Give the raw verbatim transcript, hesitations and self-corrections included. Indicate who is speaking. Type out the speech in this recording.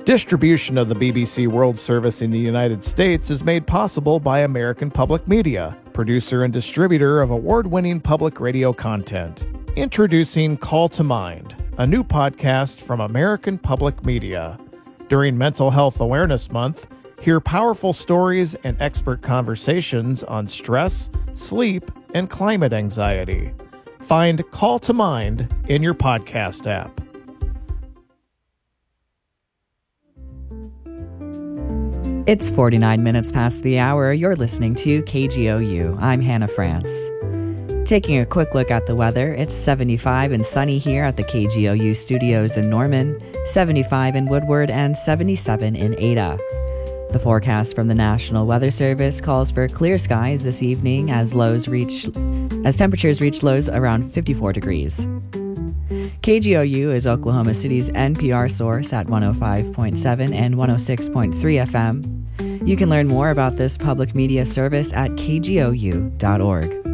Speaker 1: Distribution of the B B C World Service in the United States is made possible by American Public Media, producer and distributor of award-winning public radio content. Introducing Call to Mind, a new podcast from American Public Media. During Mental Health Awareness Month, hear powerful stories and expert conversations on stress, sleep, and climate anxiety. Find Call to Mind in your podcast app.
Speaker 2: It's forty-nine minutes past the hour. You're listening to K G O U. I'm Hannah France. Taking a quick look at the weather, it's seventy-five and sunny here at the K G O U studios in Norman, seventy-five in Woodward, and seventy-seven in Ada. The forecast from the National Weather Service calls for clear skies this evening as lows reach, as temperatures reach lows around fifty-four degrees. K G O U is Oklahoma City's N P R source at one oh five point seven and one oh six point three F M. You can learn more about this public media service at k g o u dot org.